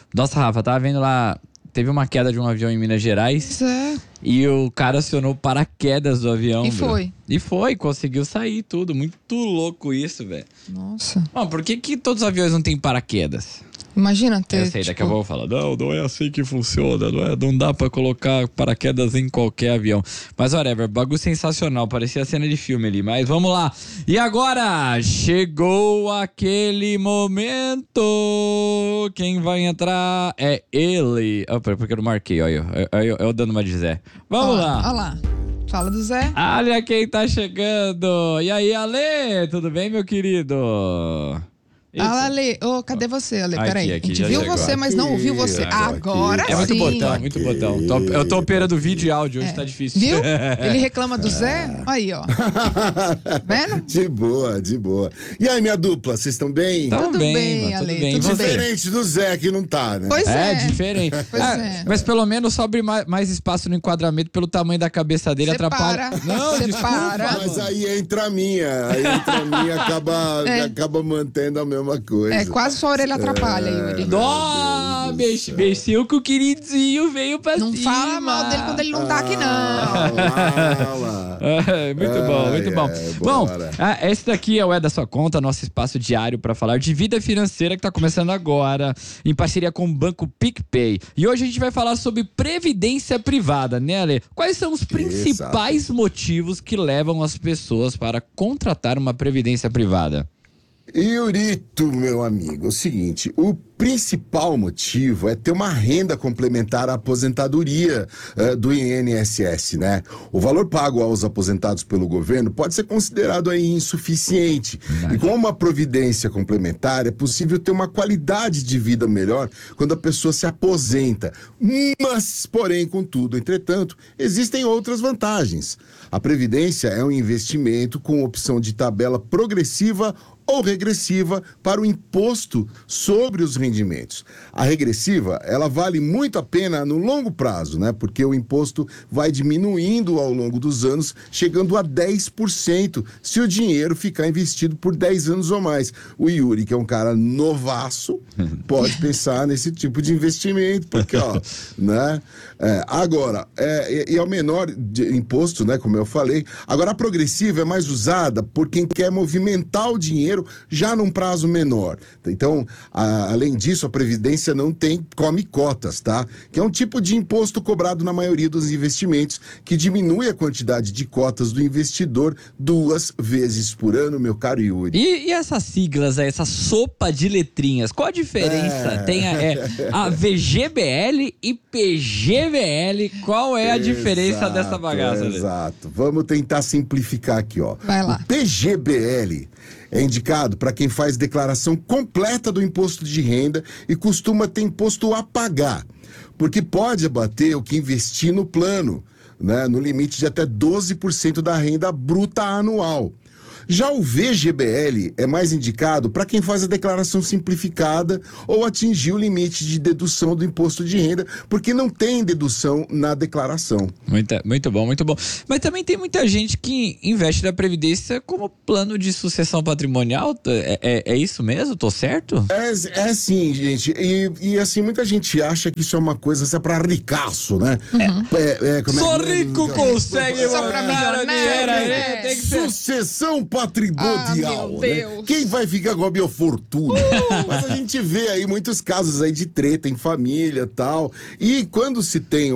Nossa, Rafa, tava vendo lá, teve uma queda de um avião em Minas Gerais e o cara acionou o paraquedas do avião. E foi? Conseguiu sair tudo. Muito louco isso, velho. Nossa. Mano, por que todos os aviões não têm paraquedas? Imagina ter, Eu sei, daqui a pouco eu falo, não é assim que funciona, não dá pra colocar paraquedas em qualquer avião. Mas whatever, bagulho sensacional, parecia cena de filme ali, mas vamos lá. E agora, chegou aquele momento, quem vai entrar é ele. Opa, porque eu não marquei, olha, eu dando uma de Zé. Vamos lá. Olha lá. Fala do Zé. Olha quem tá chegando. E aí, Ale, tudo bem, meu querido? Ah, Ale, cadê você, Ale? Peraí, a gente viu chegou. você, mas não ouviu você. Agora sim. É muito botão, muito botão. Eu tô operando vídeo e áudio, hoje tá difícil. Viu? Ele reclama do Zé? Aí, ó. Vendo? De boa. E aí, minha dupla, vocês estão bem? Tudo bem, mano, Ale. tudo bem. Tudo Diferente do Zé, que não tá, né? Pois é. Diferente. Pois é. Mas pelo menos sobe mais espaço no enquadramento pelo tamanho da cabeça dele, atrapalha. Não, separa. Mas aí entra a minha. Acaba mantendo a mesma coisa. Quase sua orelha atrapalha, Yuri. Nó, mexeu com o queridinho, veio pra não cima. Não fala mal dele quando ele não tá aqui, não. Muito bom. Bom, esse daqui é o É da Sua Conta, nosso espaço diário para falar de vida financeira que tá começando agora, em parceria com o Banco PicPay. E hoje a gente vai falar sobre previdência privada, né, Ale? Quais são os principais motivos que levam as pessoas para contratar uma previdência privada? Yurito, meu amigo, é o seguinte, o principal motivo é ter uma renda complementar à aposentadoria do INSS, né? O valor pago aos aposentados pelo governo pode ser considerado aí insuficiente. E com uma providência complementar é possível ter uma qualidade de vida melhor quando a pessoa se aposenta. Mas, porém, contudo, entretanto, existem outras vantagens. A previdência é um investimento com opção de tabela progressiva ou regressiva para o imposto sobre os rendimentos. A regressiva, ela vale muito a pena no longo prazo, né? Porque o imposto vai diminuindo ao longo dos anos, chegando a 10% se o dinheiro ficar investido por 10 anos ou mais. O Yuri, que é um cara novaço, pode pensar nesse tipo de investimento, porque, né? Agora, é o menor imposto, né? Como eu falei. Agora, a progressiva é mais usada por quem quer movimentar o dinheiro já num prazo menor. Então, além disso, a Previdência não come cotas, tá? Que é um tipo de imposto cobrado na maioria dos investimentos que diminui a quantidade de cotas do investidor 2 vezes por ano, meu caro Yuri. E essas siglas aí, essa sopa de letrinhas, qual a diferença? Tem a VGBL e PGBL, qual é a diferença dessa bagaça? Exato. Vamos tentar simplificar aqui, ó. Vai lá. O PGBL é indicado para quem faz declaração completa do imposto de renda e costuma ter imposto a pagar, porque pode abater o que investir no plano, né, no limite de até 12% da renda bruta anual. Já o VGBL é mais indicado para quem faz a declaração simplificada ou atingir o limite de dedução do imposto de renda, porque não tem dedução na declaração. Muito bom. Mas também tem muita gente que investe na Previdência como plano de sucessão patrimonial. É isso mesmo? Tô certo? É sim, gente. E assim, muita gente acha que isso é uma coisa para ricaço, né? Só rico consegue só pra milionário, tem que ser. Sucessão patrimonial, né? Quem vai ficar com a minha fortuna? Mas a gente vê aí muitos casos aí de treta em família e tal. E quando se tem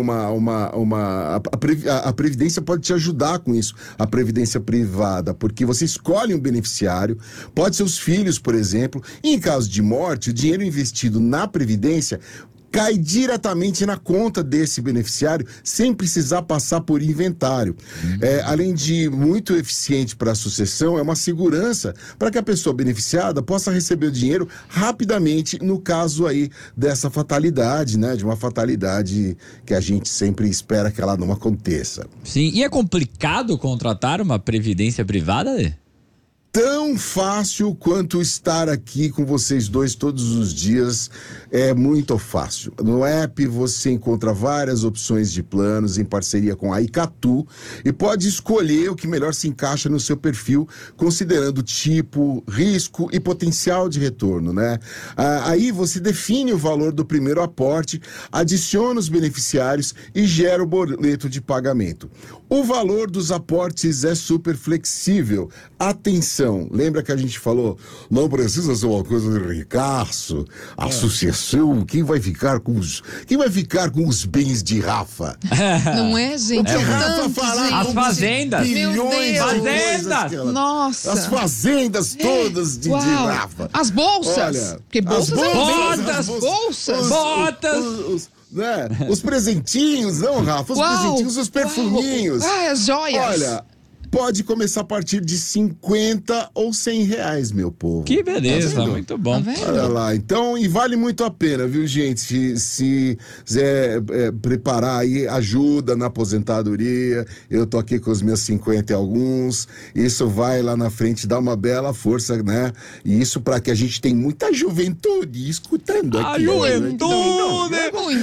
a Previdência pode te ajudar com isso, a Previdência privada, porque você escolhe um beneficiário, pode ser os filhos, por exemplo, e em caso de morte, o dinheiro investido na Previdência cai diretamente na conta desse beneficiário sem precisar passar por inventário. Além de muito eficiente para a sucessão, é uma segurança para que a pessoa beneficiada possa receber o dinheiro rapidamente no caso aí dessa fatalidade, né? De uma fatalidade que a gente sempre espera que ela não aconteça. Sim, e é complicado contratar uma previdência privada? tão fácil quanto estar aqui com vocês dois todos os dias. É muito fácil. No app você encontra várias opções de planos em parceria com a Icatu e pode escolher o que melhor se encaixa no seu perfil, considerando tipo, risco e potencial de retorno, né? Aí você define o valor do primeiro aporte, adiciona os beneficiários e gera o boleto de pagamento. O valor dos aportes é super flexível. Atenção, lembra que a gente falou, não precisa ser uma coisa de ricaço, associação, quem vai ficar com os bens de Rafa? Não é, gente? O que Rafa fará As com fazendas. bilhões de Fazendas. coisas. Nossa. As fazendas todas de Rafa. As bolsas. Olha, Porque bolsas é botas, bolsas. Botas. Né? Os presentinhos, não, Rafa? Os presentinhos, os perfuminhos. As joias. Olha, pode começar a partir de 50 ou 100 reais, meu povo. Que beleza, Tá vendo? muito bom. Tá vendo? Olha lá, então, e vale muito a pena, viu, gente? Se quiser preparar aí, ajuda na aposentadoria. Eu tô aqui com os meus 50 e alguns. Isso vai lá na frente dar uma bela força, né? E isso para que a gente tem muita juventude escutando A aqui. juventude!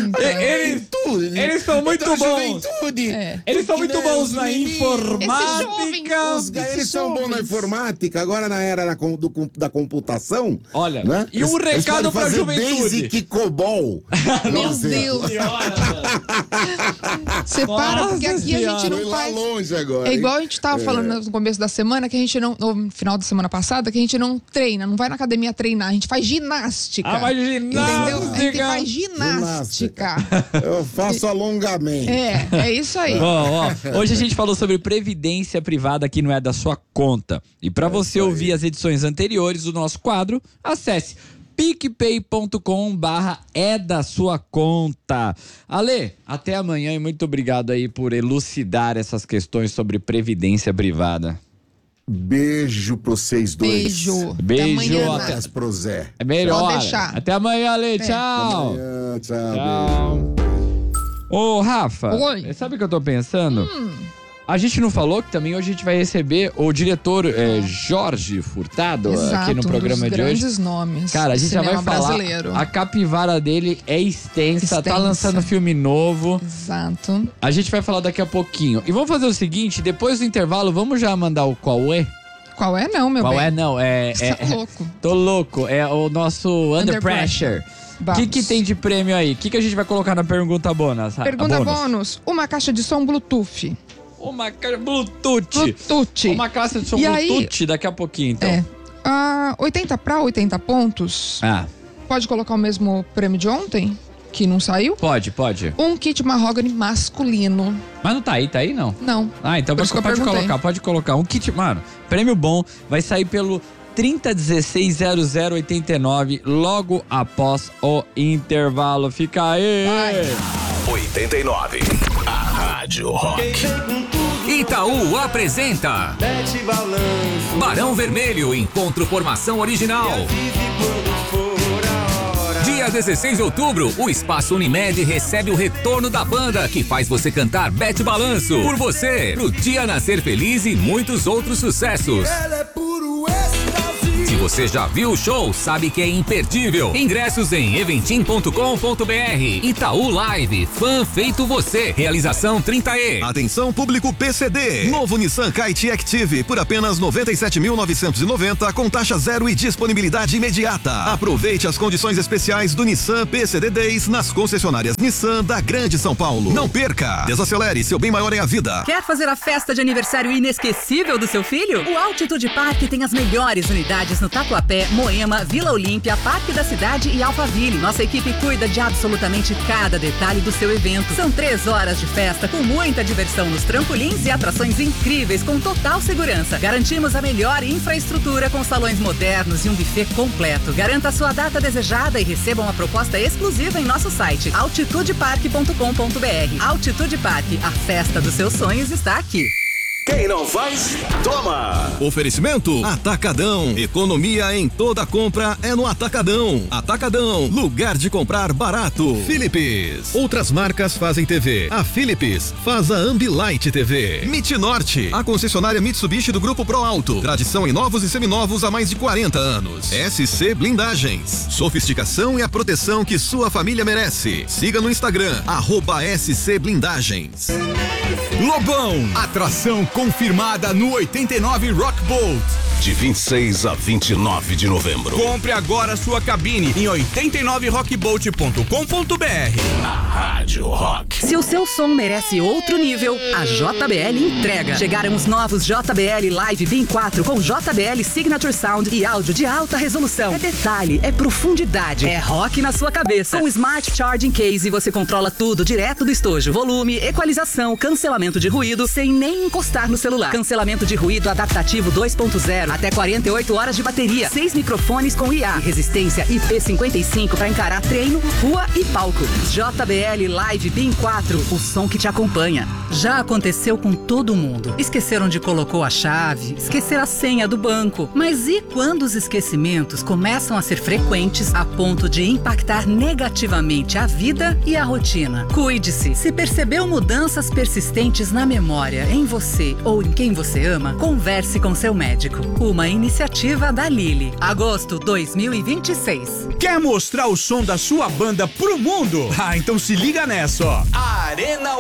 Eles são muito bons. Eles são muito bons na informática. Eles são bons na informática, agora na era da computação. Olha, né? e um recado pra juventude. Basic COBOL. Meu Deus. Separa, porque aqui a gente Foi não lá faz. longe agora. É hein? igual a gente tava falando no começo da semana, que a gente não. No final da semana passada, que a gente não treina, não vai na academia treinar, a gente faz ginástica. Mas Entendeu? A gente ginástica. faz ginástica. Eu faço alongamento. É isso aí. Ó, hoje a gente falou sobre previdência privada que não é da sua conta. E para você ouvir as edições anteriores do nosso quadro, acesse picpay.com/é da sua conta. Ale, até amanhã e muito obrigado aí por elucidar essas questões sobre previdência privada. Beijo pra vocês dois. Beijo. Beijo. Até Até pro Zé. É melhor. Pode deixar. Até amanhã, Ale. Tchau. Amanhã, tchau. Tchau. Ô, Rafa, Oi. sabe o que eu tô pensando? A gente não falou que também hoje a gente vai receber o diretor Jorge Furtado aqui no programa um dos de hoje. grandes nomes. Cara, a gente já vai cinema falar. brasileiro. A capivara dele é extensa, tá Extensa. lançando filme novo. Exato. A gente vai falar daqui a pouquinho. E vamos fazer o seguinte, depois do intervalo, vamos já mandar o qual é? Qual é não, meu Qual bem? é não, Você tá louco. Tô louco, é o nosso Under Pressure. O Vamos. que tem de prêmio aí? O que a gente vai colocar na pergunta bônus? Pergunta bônus. Uma caixa de som Bluetooth. Uma caixa Bluetooth. Bluetooth. Uma classe de som E aí- Bluetooth daqui a pouquinho, então. 80 para 80 pontos. Ah, Pode colocar o mesmo prêmio de ontem, que não saiu? pode. Um kit mahogany masculino. Mas não tá aí não? Não. Ah, então Por isso que eu pode perguntei. colocar. Um kit, mano, prêmio bom, vai sair pelo 30160089 logo após o intervalo. Fica aí! 89. A Rádio Rock. Itaú apresenta Barão Vermelho, Encontro Formação Original. Dia 16 de outubro, o Espaço Unimed recebe o retorno da banda que faz você cantar Bete Balanço. Por você, pro Dia Nascer Feliz e muitos outros sucessos. Se você já viu o show, sabe que é imperdível. Ingressos em eventim.com.br. Itaú Live, fã feito você. Realização 30E. Atenção público PCD. Novo Nissan Kite Active por apenas 97.990 com taxa zero e disponibilidade imediata. Aproveite as condições especiais do Nissan PCD Days nas concessionárias Nissan da Grande São Paulo. Não perca. Desacelere, seu bem maior é a vida. Quer fazer a festa de aniversário inesquecível do seu filho? O Altitude Park tem as melhores unidades no Tatuapé, Moema, Vila Olímpia, Parque da Cidade e Alphaville. Nossa equipe cuida de absolutamente cada detalhe do seu evento. São 3 horas de festa com muita diversão nos trampolins e atrações incríveis com total segurança. Garantimos a melhor infraestrutura com salões modernos e um buffet completo. Garanta a sua data desejada e receba uma proposta exclusiva em nosso site altitudepark.com.br. Altitude Park, a festa dos seus sonhos está aqui. Quem não faz, toma! Oferecimento Atacadão. Economia em toda compra é no Atacadão. Atacadão, lugar de comprar barato. Philips. Outras marcas fazem TV. A Philips faz a Ambilight TV. MIT Norte, a concessionária Mitsubishi do Grupo Pro Alto. Tradição em novos e seminovos há mais de 40 anos. SC Blindagens. Sofisticação e a proteção que sua família merece. Siga no Instagram, @SC Blindagens. Lobão, atração confirmada no 89 Rock Bolt. De 26 a 29 de novembro. Compre agora sua cabine em 89rockbolt.com.br. A Rádio Rock. Se o seu som merece outro nível, a JBL entrega. Chegaram os novos JBL Live Beam 4 com JBL Signature Sound e áudio de alta resolução. É detalhe, é profundidade, é rock na sua cabeça. Com Smart Charging Case você controla tudo direto do estojo. Volume, equalização, cancelamento de ruído sem nem encostar no celular. Cancelamento de ruído adaptativo 2.0. Até 48 horas de bateria, 6 microfones com IA, resistência IP55 para encarar treino, rua e palco. JBL Live Beam 4, o som que te acompanha. Já aconteceu com todo mundo. Esqueceram de colocou a chave, esquecer a senha do banco. Mas e quando os esquecimentos começam a ser frequentes a ponto de impactar negativamente a vida e a rotina? Cuide-se. Se percebeu mudanças persistentes na memória, em você ou em quem você ama, converse com seu médico. Uma iniciativa da Lili. Agosto 2026. Quer mostrar o som da sua banda pro mundo? Ah, então se liga nessa, ó. Arena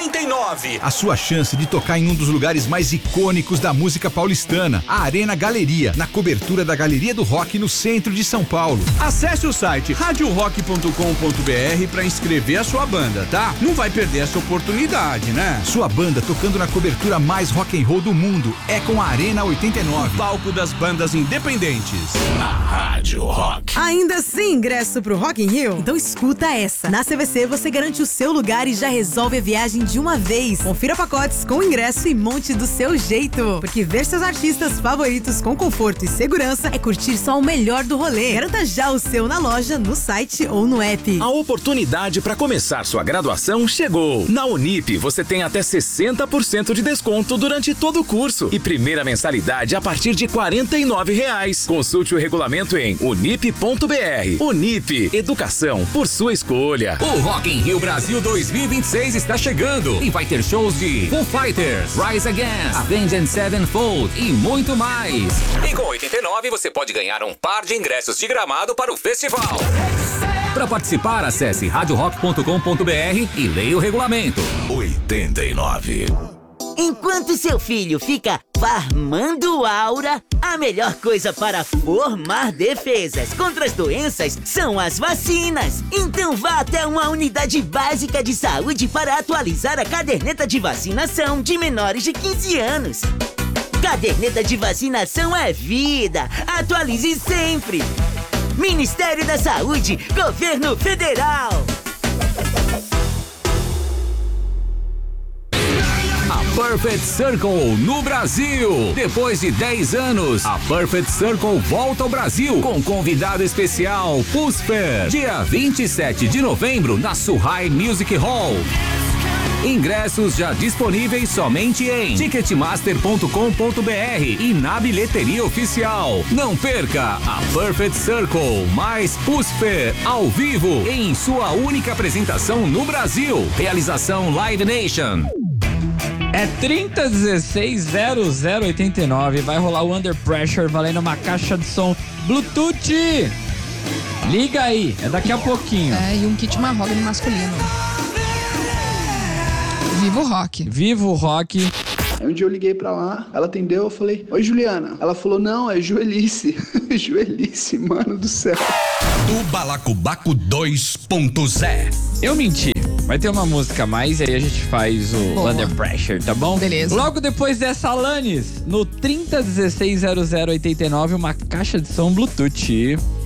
89. A sua chance de tocar em um dos lugares mais icônicos da música paulistana, a Arena Galeria, na cobertura da Galeria do Rock no centro de São Paulo. Acesse o site radiorock.com.br para inscrever a sua banda, tá? Não vai perder essa oportunidade, né? Sua banda tocando na cobertura mais rock and roll do mundo é com a Arena 89. Palco das bandas independentes. A Rádio Rock. Ainda sem ingresso pro Rock in Rio? Então escuta essa. Na CVC você garante o seu lugar e já resolve a viagem de uma vez. Confira pacotes com ingresso e monte do seu jeito. Porque ver seus artistas favoritos com conforto e segurança é curtir só o melhor do rolê. Garanta já o seu na loja, no site ou no app. A oportunidade para começar sua graduação chegou. Na Unip você tem até 60% de desconto durante todo o curso e primeira mensalidade a partir de R$ 49,00. Consulte o regulamento em unip.br. Unip, educação por sua escolha. O Rock in Rio Brasil 2026 está chegando e vai ter shows de Foo Fighters, Rise Against, Avenged Sevenfold e muito mais. E com 89 você pode ganhar um par de ingressos de gramado para o festival. Para participar, acesse radiorock.com.br e leia o regulamento. 89. Enquanto seu filho fica farmando aura, a melhor coisa para formar defesas contra as doenças são as vacinas. Então vá até uma unidade básica de saúde para atualizar a caderneta de vacinação de menores de 15 anos. Caderneta de vacinação é vida. Atualize sempre. Ministério da Saúde, Governo Federal. A Perfect Circle no Brasil. Depois de 10 anos, a Perfect Circle volta ao Brasil com convidado especial, Pusper. Dia 27 de novembro, na Suhai Music Hall. Ingressos já disponíveis somente em ticketmaster.com.br e na bilheteria oficial. Não perca a Perfect Circle mais Pusper ao vivo em sua única apresentação no Brasil. Realização Live Nation. É 30160089. Vai rolar o Under Pressure valendo uma caixa de som Bluetooth. Liga aí, é daqui a pouquinho. É, e um kit mahogany masculino. Viva o rock. Viva o rock. Aí um dia eu liguei pra lá, ela atendeu, eu falei, oi Juliana. Ela falou, não, é Joelice. Joelice, mano do céu. O Balacobaco 2.0. Eu menti. Vai ter uma música a mais e aí a gente faz o Boa. Under Pressure, tá bom? Beleza. Logo depois dessa, Alanis, no 30160089, uma caixa de som Bluetooth.